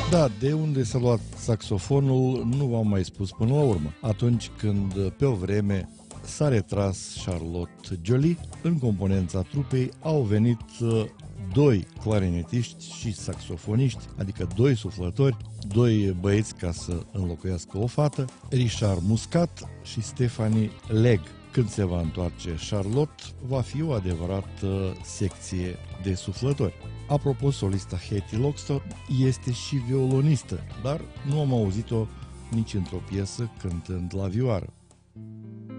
Da, de unde s-a luat saxofonul nu v-am mai spus până la urmă. Atunci când, pe o vreme, s-a retras Charlotte Joly, în componența trupei au venit doi clarinetiști și saxofoniști, adică doi suflători, doi băieți ca să înlocuiască o fată, Richard Muscat și Stephanie Legg. Când se va întoarce Charlotte, va fi o adevărată secție de suflători. Apropo, solista Hetty Loxton este și violonistă, dar nu am auzit-o nici într-o piesă cântând la vioară.